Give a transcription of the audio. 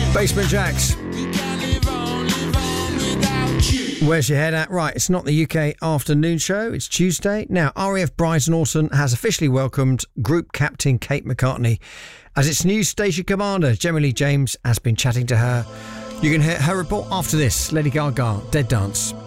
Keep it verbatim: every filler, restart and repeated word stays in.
Basement Jacks. Where's your head at? Right, it's not the U K afternoon show, it's Tuesday. Now, R A F Brighton Orton has officially welcomed Group Captain Kate McCartney as its new station commander. Gemma Lee James has been chatting to her. You can hear her report after this. Lady Gaga, Dead Dance.